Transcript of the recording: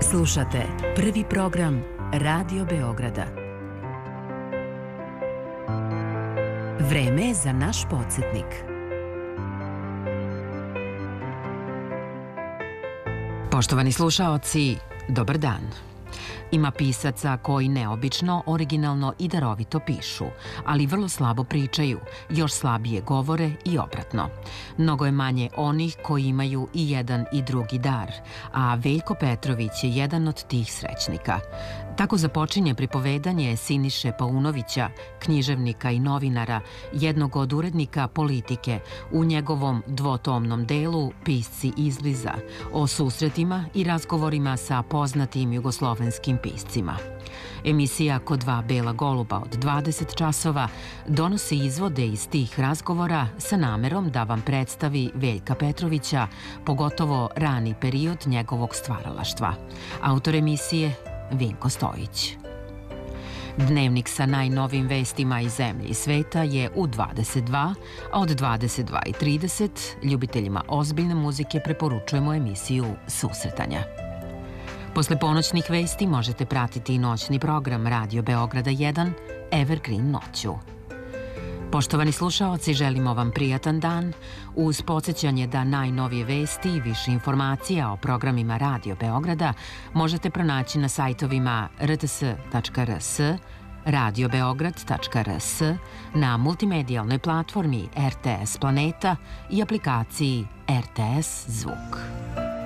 Slušate prvi program Radio Beograda. Vreme je za naš podsjetnik. Poštovani slušaoci, dobar dan. Ima pisaca koji neobično, originalno i darovito pišu, ali vrlo slabo pričaju, još slabije govore i obratno. Mnogo je manje onih koji imaju i jedan i drugi dar, a Veljko Petrović je jedan od tih srećnika. Tako započinje pripovedanje Siniše Paunovića, književnika i novinara, jednog od urednika Politike, u njegovom dvotomnom delu Pisci izbliza, o susretima i razgovorima sa poznatim jugoslovenskim piscima. Emisija Ko dva bela goluba od 20 časova donosi izvode iz tih razgovora sa namerom da vam predstavi Veljka Petrovića, pogotovo rani period njegovog stvaralaštva. Autor emisije Vinko Stojić. Dnevnik sa najnovim vestima iz zemlje i sveta je u 22, a od 22:30 ljubiteljima ozbiljne muzike preporučujemo emisiju Susretanja. Posle ponoćnih vesti možete pratiti i noćni program Radio Beograda 1 Evergreen noću. Poštovani slušaoci, želimo vam prijatan dan uz podsjećanje da najnovije vesti i više informacija o programima Radio Beograda možete pronaći na sajtovima rts.rs, radiobeograd.rs, na multimedijalnoj platformi RTS Planeta i aplikaciji RTS Zvuk.